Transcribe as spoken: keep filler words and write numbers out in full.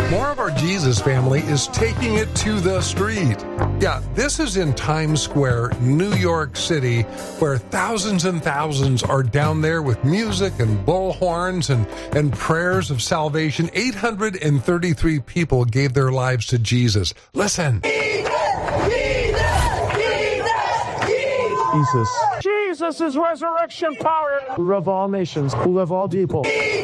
More of our Jesus family is taking it to the street. Yeah, this is in Times Square, New York City, where thousands and thousands are down there with music and bullhorns and, and prayers of salvation. eight hundred thirty-three people gave their lives to Jesus. Listen. Jesus! Jesus! Jesus! Jesus. Jesus is resurrection power of all nations, who of all people.